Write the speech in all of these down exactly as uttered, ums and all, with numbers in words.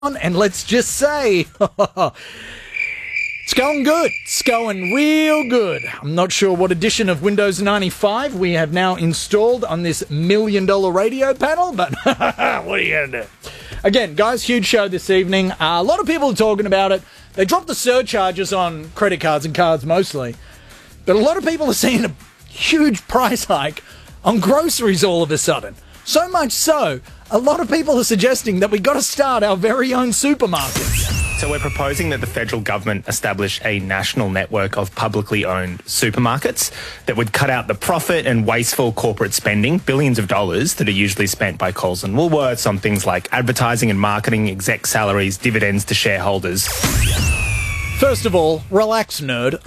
And let's just say, it's going good. It's going real good. I'm not sure what edition of Windows ninety-five we have now installed on this million dollar radio panel, but what are you going to do? Again, guys, huge show this evening. Uh, a lot of people are talking about it. They dropped the surcharges on credit cards and cards mostly, but a lot of people are seeing a huge price hike on groceries all of a sudden. So much so, a lot of people are suggesting that we got to start our very own supermarkets. So we're proposing that the federal government establish a national network of publicly owned supermarkets that would cut out the profit and wasteful corporate spending, billions of dollars that are usually spent by Coles and Woolworths on things like advertising and marketing, exec salaries, dividends to shareholders. First of all, relax, nerd.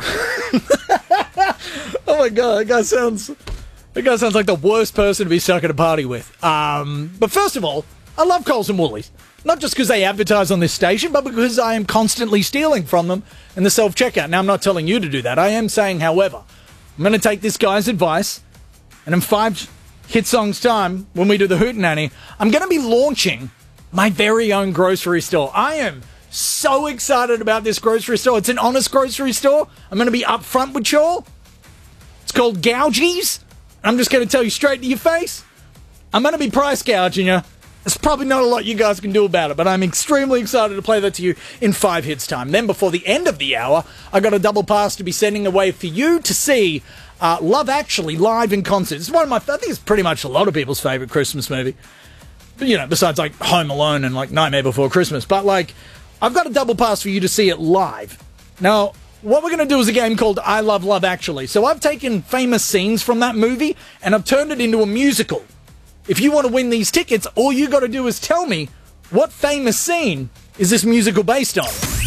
Oh my God, that guy sounds... That guy sounds like the worst person to be stuck at a party with. Um, but first of all, I love Coles and Woolies. Not just because they advertise on this station, but because I am constantly stealing from them in the self-checkout. Now, I'm not telling you to do that. I am saying, however, I'm going to take this guy's advice, and in five hit songs' time, when we do the Hootenanny, I'm going to be launching my very own grocery store. I am so excited about this grocery store. It's an honest grocery store. I'm going to be upfront with y'all. It's called Gougies. I'm just going to tell you straight to your face, I'm going to be price gouging you. There's probably not a lot you guys can do about it, but I'm extremely excited to play that to you in five hits time. Then before the end of the hour, I got a double pass to be sending away for you to see uh, Love Actually live in concert. It's one of my, I think it's pretty much a lot of people's favorite Christmas movie. But, you know, besides like Home Alone and like Nightmare Before Christmas. But like, I've got a double pass for you to see it live. Now, what we're going to do is a game called I Love Love Actually. So I've taken famous scenes from that movie and I've turned it into a musical. If you want to win these tickets, all you got to do is tell me what famous scene is this musical based on.